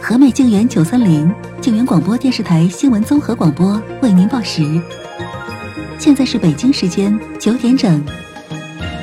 和美静园930静园广播电视台新闻综合广播为您报时，现在是北京时间9点整。